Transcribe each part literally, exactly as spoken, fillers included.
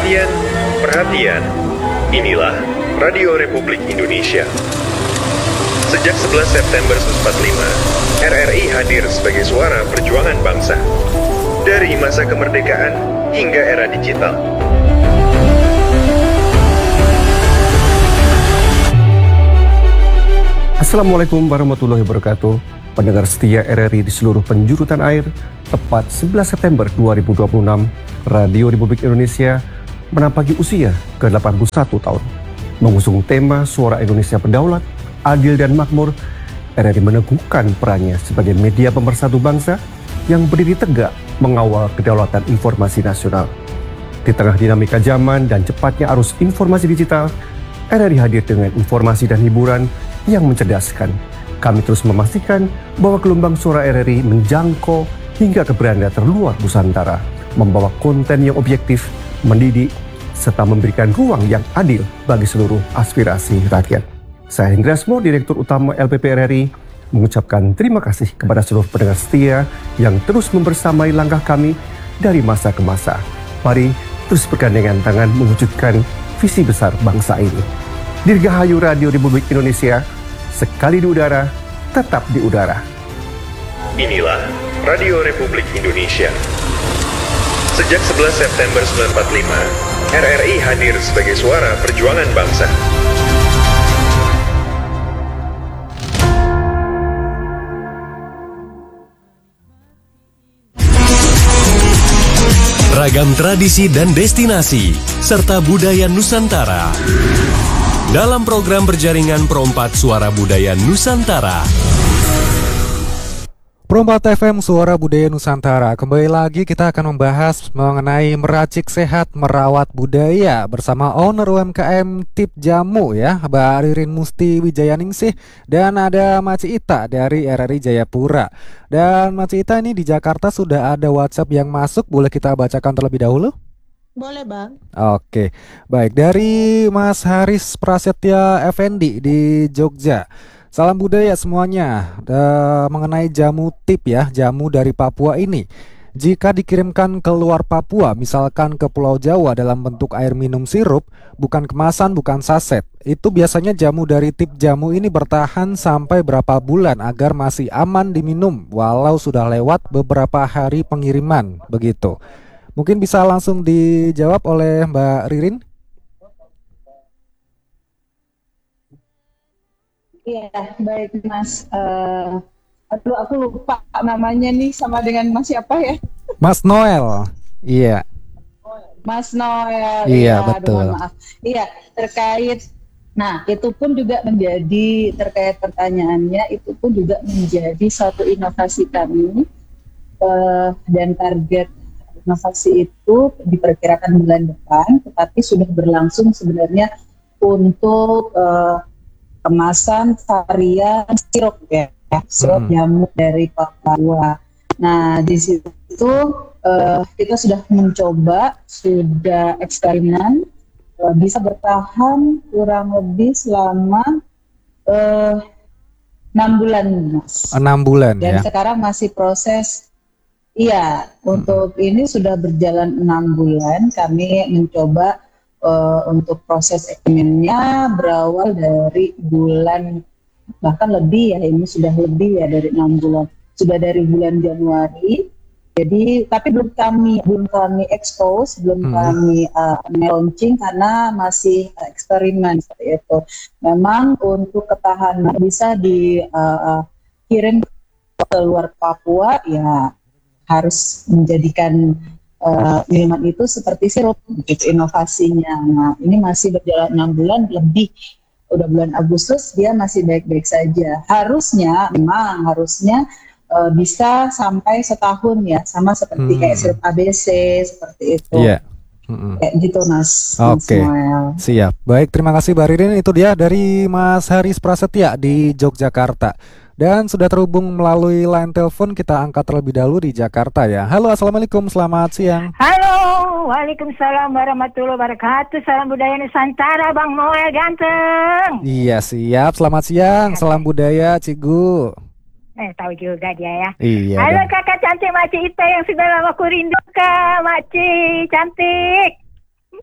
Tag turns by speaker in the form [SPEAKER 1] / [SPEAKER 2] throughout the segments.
[SPEAKER 1] Perhatian, perhatian. Inilah Radio Republik Indonesia. Sejak sebelas September seribu sembilan ratus empat puluh lima, R R I hadir sebagai suara perjuangan bangsa. Dari masa kemerdekaan hingga era digital.
[SPEAKER 2] Assalamualaikum warahmatullahi wabarakatuh. Pendengar setia R R I di seluruh penjuru tanah air, tepat sebelas September dua ribu dua puluh enam, Radio Republik Indonesia menampaki usia ke delapan puluh satu tahun. Mengusung tema Suara Indonesia Berdaulat, Adil dan Makmur, R R I meneguhkan perannya sebagai media pemersatu bangsa yang berdiri tegak mengawal kedaulatan informasi nasional. Di tengah dinamika zaman dan cepatnya arus informasi digital, R R I hadir dengan informasi dan hiburan yang mencerdaskan. Kami terus memastikan bahwa gelombang suara R R I menjangkau hingga ke beranda terluar Nusantara, membawa konten yang objektif, mendidik, serta memberikan ruang yang adil bagi seluruh aspirasi rakyat. Saya Hendra Asmo, Direktur Utama L P P R R I, mengucapkan terima kasih kepada seluruh pendengar setia yang terus membersamai langkah kami dari masa ke masa. Mari terus bergandengan tangan mewujudkan visi besar bangsa ini. Dirgahayu Radio Republik Indonesia, sekali di udara, tetap di udara.
[SPEAKER 1] Inilah Radio Republik Indonesia. Sejak sebelas September seribu sembilan ratus empat puluh lima, R R I hadir sebagai suara perjuangan bangsa.
[SPEAKER 3] Ragam tradisi dan destinasi, serta budaya Nusantara. Dalam program berjaringan Pro empat Suara Budaya Nusantara.
[SPEAKER 4] Pro empat F M Suara Budaya Nusantara. Kembali lagi kita akan membahas mengenai meracik sehat merawat budaya bersama owner U M K M Tip Jamu ya, Mbak Ririn Musti Wijayaningsih, dan ada Maci Ita dari R R I Jayapura. Dan Maci Ita ini di Jakarta sudah ada WhatsApp yang masuk, boleh kita bacakan terlebih dahulu?
[SPEAKER 5] Boleh Bang.
[SPEAKER 4] Oke, baik, dari Mas Haris Prasetya Effendi di Jogja. Salam budaya semuanya. Da, mengenai jamu tip ya, jamu dari Papua ini, jika dikirimkan ke luar Papua, misalkan ke Pulau Jawa dalam bentuk air minum sirup, bukan kemasan, bukan saset, itu biasanya jamu dari tip jamu ini bertahan sampai berapa bulan agar masih aman diminum walau sudah lewat beberapa hari pengiriman, begitu. Mungkin bisa langsung dijawab oleh Mbak Ririn.
[SPEAKER 5] Iya, baik Mas. Uh, aduh, aku lupa namanya nih, sama dengan Mas siapa ya?
[SPEAKER 4] Mas Noel. Iya.
[SPEAKER 5] Mas Noel.
[SPEAKER 4] Iya,
[SPEAKER 5] ya,
[SPEAKER 4] betul.
[SPEAKER 5] Aduh, maaf. Iya, terkait. Nah, itu pun juga menjadi terkait pertanyaannya, itu pun juga menjadi satu inovasi kami uh, dan target inovasi itu diperkirakan bulan depan, tetapi sudah berlangsung sebenarnya untuk uh, kemasan varian sirup ya, sirup hmm. jamu dari Papua. Nah, di situ uh, kita sudah mencoba, sudah eksperimen, uh, bisa bertahan kurang lebih selama uh, enam bulan, Mas.
[SPEAKER 4] Enam bulan
[SPEAKER 5] Dan
[SPEAKER 4] ya.
[SPEAKER 5] Dan sekarang masih proses. Iya, untuk hmm. ini sudah berjalan enam bulan. Kami mencoba uh, untuk proses eksperimennya berawal dari bulan, bahkan lebih ya, ini sudah lebih ya dari enam bulan. Sudah dari bulan Januari. Jadi, tapi belum kami belum kami expose, belum hmm. kami uh, launching karena masih uh, eksperimen seperti itu. Memang untuk ketahanan bisa dikirim uh, ke luar Papua ya, harus menjadikan uh, minuman itu seperti sirup, gitu inovasinya. Nah, ini masih berjalan enam bulan lebih, udah bulan Agustus dia masih baik-baik saja. Harusnya, memang harusnya uh, bisa sampai setahun ya, sama seperti hmm. kayak sirup A B C seperti itu. Iya. Yeah. Mm-hmm. Kayak gitu Mas.
[SPEAKER 4] Oke, okay. Siap. Baik, terima kasih Mbak Ririn. Itu dia dari Mas Haris Prasetya di Yogyakarta. Dan sudah terhubung melalui line telepon, kita angkat terlebih dahulu di Jakarta ya. Halo, assalamualaikum, selamat siang.
[SPEAKER 6] Halo, waalaikumsalam warahmatullahi wabarakatuh. Salam budaya Nusantara, Bang Noel ganteng.
[SPEAKER 4] Iya siap, selamat siang, salam budaya Cigu.
[SPEAKER 6] Eh, tahu juga dia ya.
[SPEAKER 4] Iya.
[SPEAKER 6] Halo
[SPEAKER 4] dong.
[SPEAKER 6] kakak cantik Maci Ita yang sudah lama ku rindukan, Maci cantik.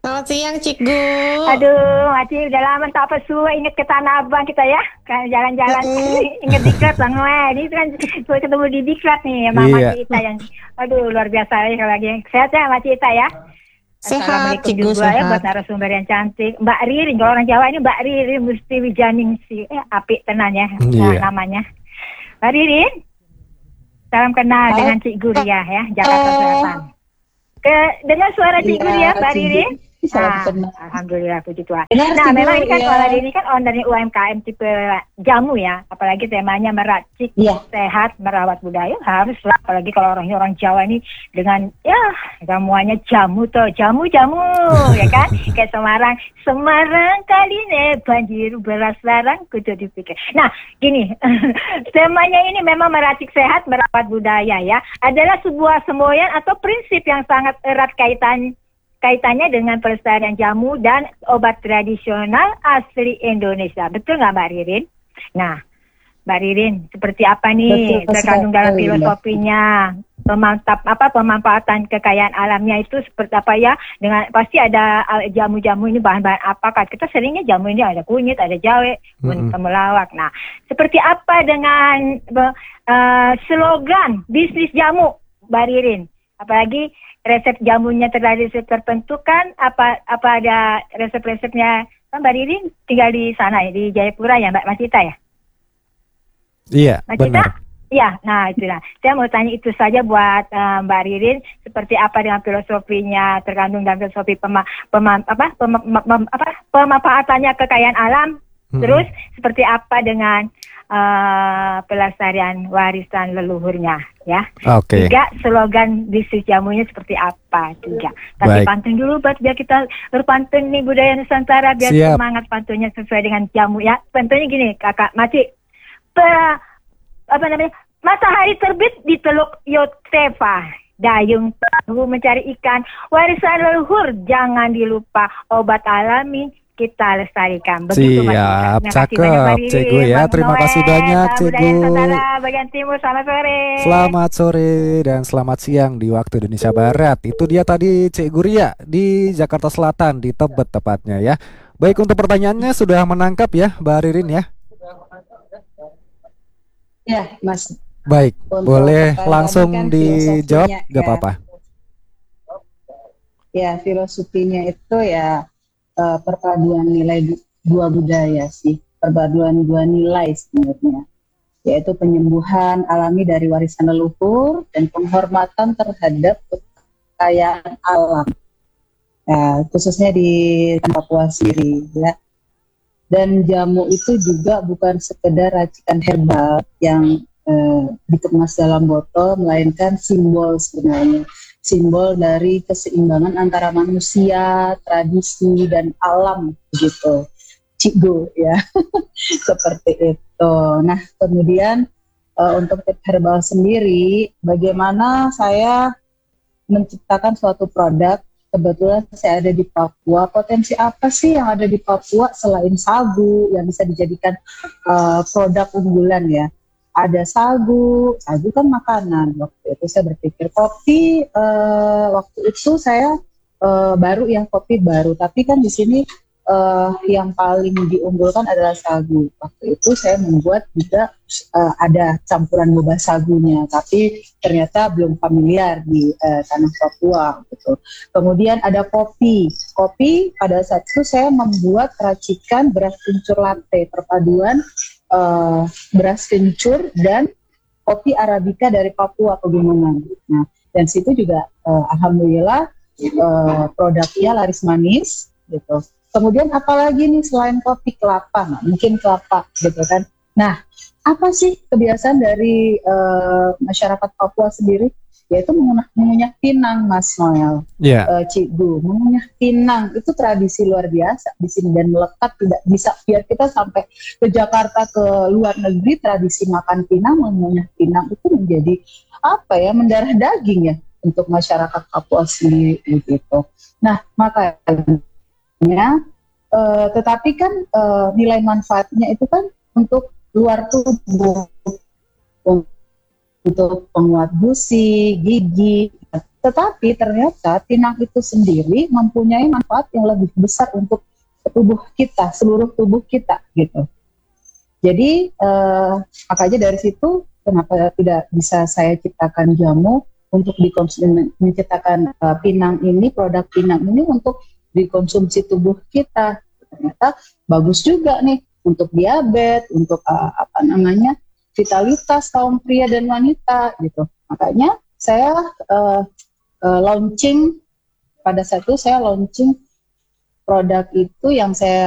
[SPEAKER 7] Selamat siang, Cikgu.
[SPEAKER 6] Aduh, Mati udah lama tak apa suwe inget ke Tanah Abang kita ya. Kan jalan-jalan inget diklat Bang Noel. Ini kan suwe ketemu di diklat nih sama
[SPEAKER 4] Iya.
[SPEAKER 6] Cita yang aduh luar biasa ya kalau lagi. Sehat ya Cita ya.
[SPEAKER 7] Sehat,
[SPEAKER 6] Assalamualaikum
[SPEAKER 7] Cikgu,
[SPEAKER 6] juga ya
[SPEAKER 7] sehat.
[SPEAKER 6] buat narasumber yang cantik. Mbak Ririn, kalau orang Jawa ini Mbak Ririn mesti Wijaning si eh, apik tenan ya
[SPEAKER 4] Iya.
[SPEAKER 6] nah, namanya. Mbak Ririn, salam kenal dengan Cik Guria ya, Jakarta Selatan. Ke dengar suara Cik
[SPEAKER 5] Iya,
[SPEAKER 6] Guria, Mbak
[SPEAKER 5] Cik
[SPEAKER 6] Ririn?
[SPEAKER 5] Gu- salam
[SPEAKER 6] Ah,
[SPEAKER 5] kenal.
[SPEAKER 6] Alhamdulillah puji Tuhan.
[SPEAKER 5] Benar,
[SPEAKER 6] Nah,
[SPEAKER 5] Cik
[SPEAKER 6] memang
[SPEAKER 5] Gu,
[SPEAKER 6] ini kan
[SPEAKER 5] ya.
[SPEAKER 6] Kuala ini kan on dari U M K M tipe jamu ya, apalagi temanya meracik
[SPEAKER 5] Iya.
[SPEAKER 6] sehat merawat budaya haruslah, apalagi kalau orangnya orang Jawa ini dengan ya jamuannya jamu toh jamu jamu ya kan kayak Semarang Semarang kali ini banjir beras larang kudu dipikir. Nah gini temanya ini memang meracik sehat merawat budaya ya, adalah sebuah semboyan atau prinsip yang sangat erat kaitan kaitannya dengan pelestarian jamu dan obat tradisional asli Indonesia. Betul nggak Mbak Ririn? Nah, Mbak Ririn, seperti apa nih
[SPEAKER 5] Betul
[SPEAKER 6] terkandung
[SPEAKER 5] sekali,
[SPEAKER 6] dalam
[SPEAKER 5] Mbak.
[SPEAKER 6] filosofinya? Pemantap apa pemanfaatan kekayaan alamnya itu seperti apa ya? Dengan pasti ada al- jamu-jamu ini bahan-bahan apa kan? Kita seringnya jamu ini ada kunyit, ada jahe,
[SPEAKER 4] Mm-mm.
[SPEAKER 6] temulawak. Nah, seperti apa dengan be- eh, slogan bisnis jamu, Mbak Ririn? Apalagi resep jamunya terlalu tertentu kan? Apa apa ada resep-resepnya? Kan Mbak Ririn tinggal di sana ya, di Jayapura ya, Mbak Masita ya?
[SPEAKER 4] Iya,
[SPEAKER 6] Mbak
[SPEAKER 4] benar.
[SPEAKER 6] Cita? Ya, nah itulah. Saya mau tanya itu saja buat eh, Mbak Ririn, seperti apa dengan filosofinya terkandung dalam filosofi pema, pema, apa, pema, pem- apa, pemanfaatannya kekayaan alam,
[SPEAKER 4] Mm-mm.
[SPEAKER 6] terus seperti apa dengan eh, pelestarian warisan leluhurnya, ya.
[SPEAKER 4] Oke.
[SPEAKER 6] Tiga, slogan bisnis jamunya seperti apa? Tiga. Tapi
[SPEAKER 4] Baik.
[SPEAKER 6] pantun dulu, buat biar kita berpantun nih budaya Nusantara, biar
[SPEAKER 4] Siap.
[SPEAKER 6] semangat pantunnya sesuai dengan jamu ya. Pantunnya gini, Kakak Maci. Pe- apa namanya? Matahari terbit di Teluk Yotefa. Dayung tahu mencari ikan. Warisan leluhur jangan dilupa. Obat alami kita lestarikan. Begitu, Mbak Cika.
[SPEAKER 4] Siap,
[SPEAKER 6] Terima kasih
[SPEAKER 4] cakep,
[SPEAKER 6] banyak, Mbak Riri,
[SPEAKER 4] Cikgu ya.
[SPEAKER 6] Bang
[SPEAKER 4] Terima
[SPEAKER 6] Noel,
[SPEAKER 4] kasih banyak,
[SPEAKER 6] Salam
[SPEAKER 4] Cikgu.
[SPEAKER 6] Budaya Nusantara bagian timur. Selamat sore.
[SPEAKER 4] Selamat sore dan selamat siang di waktu Indonesia Barat. Itu dia tadi Cik Guria di Jakarta Selatan, di Tebet tepatnya ya. Baik, untuk pertanyaannya sudah menangkap ya Mbak Ririn ya.
[SPEAKER 5] Ya, Mas.
[SPEAKER 4] Baik,
[SPEAKER 5] Untuk
[SPEAKER 4] boleh
[SPEAKER 5] pertanyaan
[SPEAKER 4] langsung
[SPEAKER 5] kan
[SPEAKER 4] dijawab,
[SPEAKER 5] filosofinya,
[SPEAKER 4] gak
[SPEAKER 5] ya.
[SPEAKER 4] apa-apa.
[SPEAKER 5] Ya, filosofinya itu ya eh, perpaduan nilai du- dua budaya sih, perpaduan dua nilai sebenarnya, yaitu penyembuhan alami dari warisan leluhur dan penghormatan terhadap kekayaan alam, ya, khususnya di Papua sendiri ya. Dan jamu itu juga bukan sekedar racikan herbal yang eh, dikemas dalam botol, melainkan simbol sebenarnya, simbol dari keseimbangan antara manusia, tradisi, dan alam gitu, Cikgu ya, seperti itu. Nah, kemudian eh, untuk tip herbal sendiri, bagaimana saya menciptakan suatu produk. Kebetulan saya ada di Papua. Potensi apa sih yang ada di Papua selain sagu yang bisa dijadikan uh, produk unggulan ya? Ada sagu, sagu kan makanan. Waktu itu saya berpikir kopi. Uh, waktu itu saya uh, baru yang kopi baru, tapi kan di sini uh, yang paling diunggulkan adalah sagu. Waktu itu saya membuat juga uh, ada campuran boba sagunya, tapi ternyata belum familiar di uh, tanah Papua gitu. Kemudian ada kopi. Kopi pada saat itu saya membuat racikan beras kencur latte, perpaduan uh, beras kencur dan kopi arabica dari Papua pegunungan. Nah, dan situ juga uh, alhamdulillah uh, produknya laris manis gitu. Kemudian apalagi nih selain kopi, kelapa, nah, mungkin kelapa gitu kan. Nah, apa sih kebiasaan dari uh, masyarakat Papua sendiri? Yaitu mengunyah, mengunyah pinang, Mas Noel,
[SPEAKER 4] Iya.
[SPEAKER 5] uh, Cikgu. Mengunyah pinang itu tradisi luar biasa di sini dan melekat, tidak bisa biar kita sampai ke Jakarta, ke luar negeri, tradisi makan pinang, mengunyah pinang itu menjadi apa ya, mendarah daging ya untuk masyarakat Papua sendiri gitu. Nah, makanya uh, tetapi kan uh, nilai manfaatnya itu kan untuk luar tubuh, untuk penguat gusi, gigi, Tetapi ternyata pinang itu sendiri mempunyai manfaat yang lebih besar untuk tubuh kita, seluruh tubuh kita gitu. Jadi eh, makanya dari situ kenapa tidak bisa saya ciptakan jamu untuk dikonsumsi, menciptakan uh, pinang ini, produk pinang ini untuk dikonsumsi tubuh kita. Ternyata bagus juga nih untuk diabetes, untuk uh, apa namanya vitalitas kaum pria dan wanita gitu. Makanya saya uh, uh, launching pada saat itu saya launching produk itu yang saya